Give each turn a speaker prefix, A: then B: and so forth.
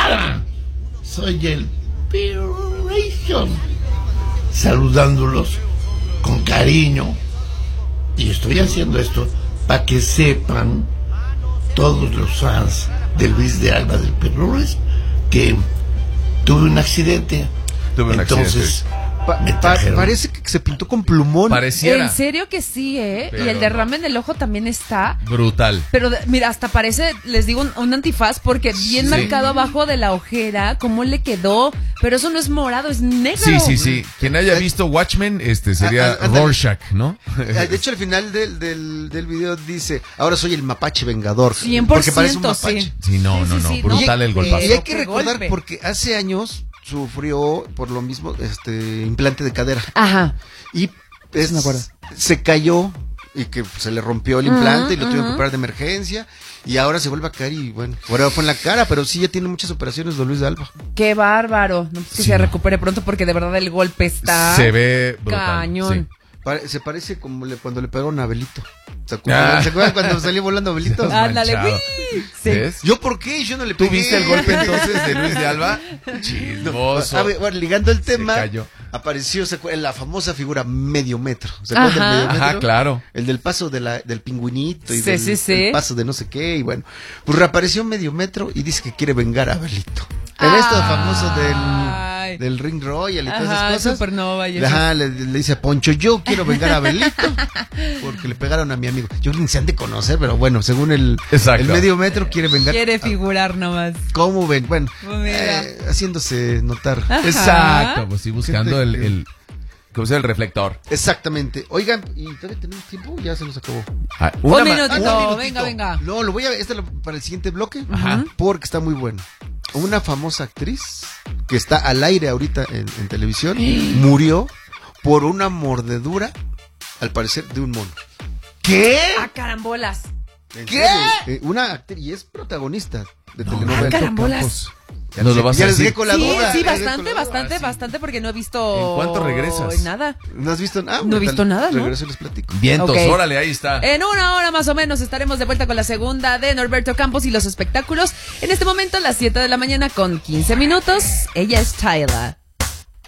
A: cara. Soy el Pirration, saludándolos con cariño. Y estoy haciendo esto para que sepan todos los fans de Luis de Alba del Pirurris que tuve un accidente. Entonces
B: parece que se pintó con plumón.
C: Pareciera.
D: En serio que sí,
C: Pero
D: y el derrame en el ojo también está
C: brutal.
D: Pero mira, hasta parece, les digo, un antifaz, porque bien marcado abajo de la ojera, cómo le quedó. Pero eso no es morado, es negro.
C: Sí. Quien haya visto Watchmen, sería Rorschach, ¿no?
B: De hecho, al final del video dice: ahora soy el mapache vengador.
D: 100%,
C: porque
B: parece un mapache.
C: Sí, no. Brutal el golpazo.
B: Y hay que recordar, porque hace años sufrió por lo mismo implante de cadera.
D: Ajá.
B: Y se cayó y que se le rompió el implante y lo tuvieron que operar de emergencia. Y ahora se vuelve a caer y bueno, ahora fue en la cara, pero sí ya tiene muchas operaciones de Luis de Alba.
D: Qué bárbaro. No, que se recupere pronto, porque de verdad el golpe está...
C: Se ve brutal.
D: Cañón.
B: Se parece como cuando le pegaron a Abelito. ¿Se acuerdan cuando salió volando Abelito?
D: Ándale, güey. Sí.
B: ¿Yo por qué? Yo no le pegué.
C: ¿Tú viste el golpe entonces de Luis de Alba? Chismoso.
B: A ver, bueno, ligando el tema,
C: cayó.
B: apareció la famosa figura medio metro. ¿Se acuerdan del medio metro?
C: Ajá, claro.
B: El del paso del pingüinito y
D: Sí.
B: del paso de no sé qué. Y bueno, pues reapareció medio metro y dice que quiere vengar a Abelito. En esto famoso del Ring Royal y todas esas cosas.
D: Supernova y
B: eso. Le dice a Poncho: yo quiero vengar a Abelito porque le pegaron a mi amigo. Yo ni se han de conocer, pero bueno, según el medio metro quiere vengar.
D: Quiere figurar nomás.
B: ¿Cómo ven? Bueno, haciéndose notar.
D: Ajá.
C: Exacto, pues sí, buscando el ¿cómo se llama? El reflector.
B: Exactamente. Oigan, ¿y todavía tenemos tiempo? Ya se nos acabó.
D: Un minutito, venga.
B: No, lo voy a... para el siguiente bloque.
D: Ajá.
B: Porque está muy bueno. Una famosa actriz que está al aire ahorita en televisión murió por una mordedura, al parecer, de un mono. ¿Qué?
D: ¡Ah, carambolas!
B: ¿Qué? Una actriz, y es protagonista de telenovela.
D: ¡Ah, carambolas!
C: Nos lo vas a decir.
B: Con la duda.
D: Sí, bastante, porque no he visto...
C: ¿En cuánto regresas?
D: Nada.
B: ¿No has visto nada?
D: No he visto nada, ¿no?
B: Regreso y les platico.
C: Vientos,
D: Okay.
C: órale, ahí está.
D: En una hora más o menos estaremos de vuelta con la segunda de Norberto Campos y los espectáculos. En este momento, las 7 de la mañana con 15 minutos. Ella es Tyla.